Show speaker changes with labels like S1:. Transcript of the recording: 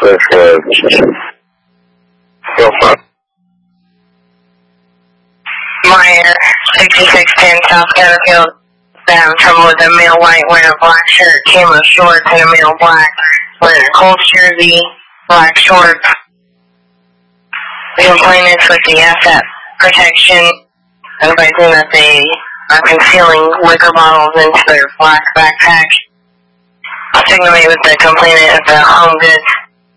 S1: This is Gilson.
S2: Meyer, 6610 South Catterfield, bound from with a male white wearing a black shirt, camo shorts, and a male black wearing a Colts jersey, black shorts. The complainants with the asset protection, advising that they are concealing liquor bottles into their black backpack. I'll take them with the complainant at the Home Goods